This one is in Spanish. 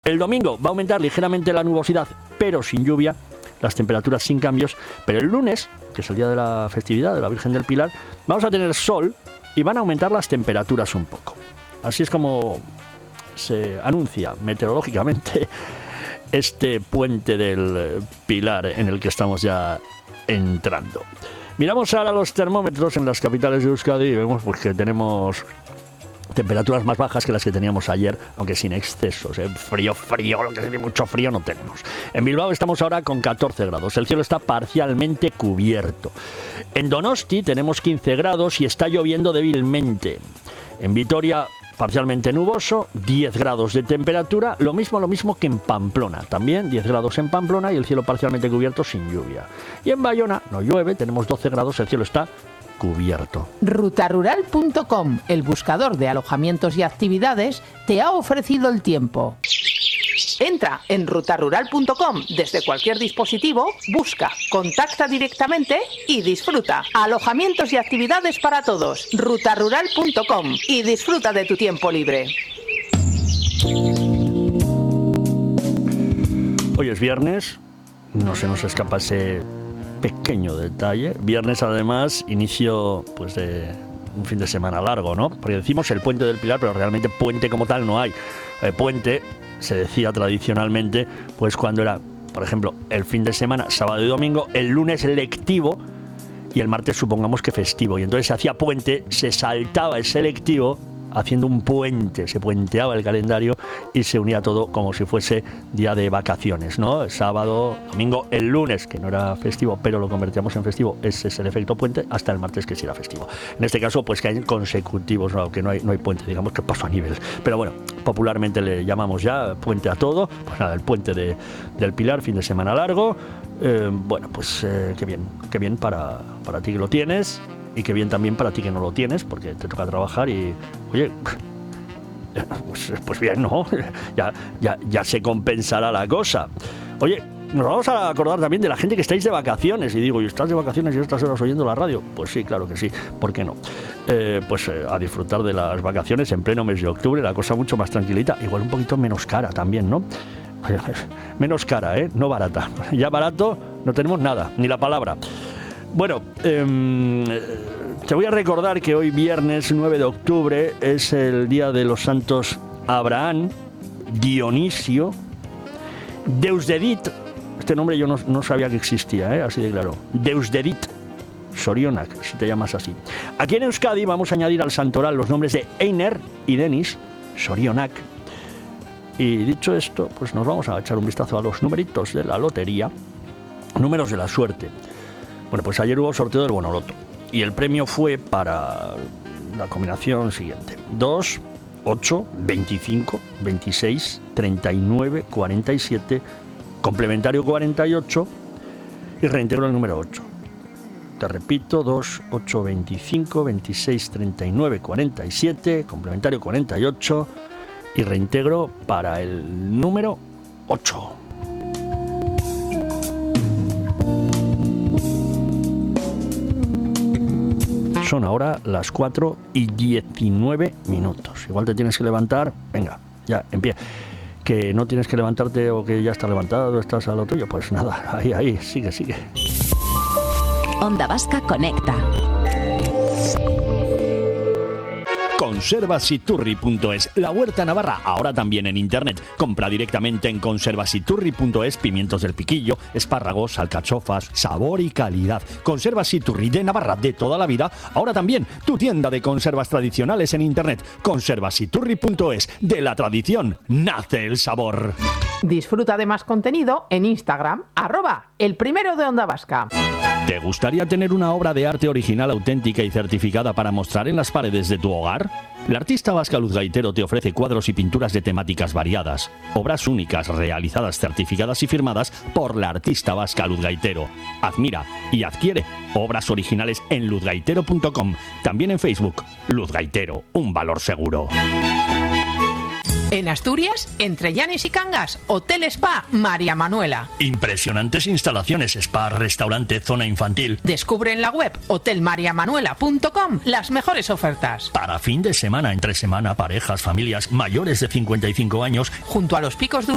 El domingo va a aumentar ligeramente la nubosidad, pero sin lluvia, las temperaturas sin cambios. Pero el lunes, que es el día de la festividad de la Virgen del Pilar, vamos a tener sol y van a aumentar las temperaturas un poco. Así es como se anuncia meteorológicamente este puente del Pilar en el que estamos ya entrando. Miramos ahora los termómetros en las capitales de Euskadi y vemos pues, que tenemos temperaturas más bajas que las que teníamos ayer, aunque sin excesos. Frío, lo que sería mucho frío no tenemos. En Bilbao estamos ahora con 14 grados. El cielo está parcialmente cubierto. En Donosti tenemos 15 grados y está lloviendo débilmente. En Vitoria, parcialmente nuboso, 10 grados de temperatura, lo mismo que en Pamplona. También 10 grados en Pamplona y el cielo parcialmente cubierto sin lluvia. Y en Bayona no llueve, tenemos 12 grados, el cielo está cubierto. Rutarural.com, el buscador de alojamientos y actividades, te ha ofrecido el tiempo. Entra en rutarural.com desde cualquier dispositivo, busca, contacta directamente y disfruta. Alojamientos y actividades para todos. Rutarural.com y disfruta de tu tiempo libre. Hoy es viernes, no se nos escapa ese pequeño detalle. Viernes, además, inicio pues de un fin de semana largo, ¿no? Porque decimos el puente del Pilar, pero realmente puente como tal no hay. Puente se decía tradicionalmente, pues cuando era, por ejemplo, el fin de semana, sábado y domingo, el lunes lectivo y el martes supongamos que festivo. Y entonces se hacía puente, se saltaba el selectivo haciendo un puente, se puenteaba el calendario y se unía todo como si fuese día de vacaciones, ¿no? El sábado, domingo, el lunes, que no era festivo, pero lo convertíamos en festivo, ese es el efecto puente, hasta el martes que sí era festivo. En este caso, pues que hay consecutivos, ¿no? Que no hay puente, digamos que paso a nivel. Pero bueno, popularmente le llamamos ya puente a todo. Pues nada, el puente del Pilar, fin de semana largo. Bueno, pues qué bien para ti que lo tienes. Y qué bien también para ti que no lo tienes, porque te toca trabajar y, oye, pues bien, ¿no? Ya se compensará la cosa. Oye, nos vamos a acordar también de la gente que estáis de vacaciones. Y digo, ¿y estás de vacaciones y estas horas oyendo la radio? Pues sí, claro que sí. ¿Por qué no? A disfrutar de las vacaciones en pleno mes de octubre, la cosa mucho más tranquilita. Igual un poquito menos cara también, ¿no? Menos cara, no barata. Ya barato no tenemos nada, ni la palabra. Bueno, te voy a recordar que hoy viernes 9 de octubre es el día de los santos Abraham, Dionisio, Deusdedit, este nombre yo no sabía que existía, así de claro, Deusdedit Sorionak, si te llamas así. Aquí en Euskadi vamos a añadir al santoral los nombres de Einer y Denis Sorionak. Y dicho esto, pues nos vamos a echar un vistazo a los numeritos de la lotería, números de la suerte. Bueno, pues ayer hubo sorteo del Bonoloto y el premio fue para la combinación siguiente: 2, 8, 25, 26, 39, 47, complementario 48 y reintegro el número 8. Te repito, 2, 8, 25, 26, 39, 47, complementario 48 y reintegro para el número 8. Son ahora las 4:19. Igual te tienes que levantar. Venga, ya, empieza. Que no tienes que levantarte o que ya estás levantado, estás a lo tuyo. Pues nada, ahí, sigue. Onda Vasca Conecta. Conservasiturri.es, la huerta navarra, ahora también en internet. Compra directamente en conservasiturri.es pimientos del piquillo, espárragos, alcachofas, sabor y calidad. Conservasiturri de Navarra de toda la vida, ahora también tu tienda de conservas tradicionales en internet. Conservasiturri.es, de la tradición nace el sabor. Disfruta de más contenido en Instagram, @elprimero de Onda Vasca. ¿Te gustaría tener una obra de arte original, auténtica y certificada para mostrar en las paredes de tu hogar? La artista vasca Luz Gaitero te ofrece cuadros y pinturas de temáticas variadas, obras únicas, realizadas, certificadas y firmadas por la artista vasca Luz Gaitero. Admira y adquiere obras originales en luzgaitero.com, también en Facebook. Luz Gaitero, un valor seguro. En Asturias, entre Llanes y Cangas, Hotel Spa María Manuela. Impresionantes instalaciones, spa, restaurante, zona infantil. Descubre en la web hotelmariamanuela.com las mejores ofertas. Para fin de semana, entre semana, parejas, familias mayores de 55 años, junto a los Picos de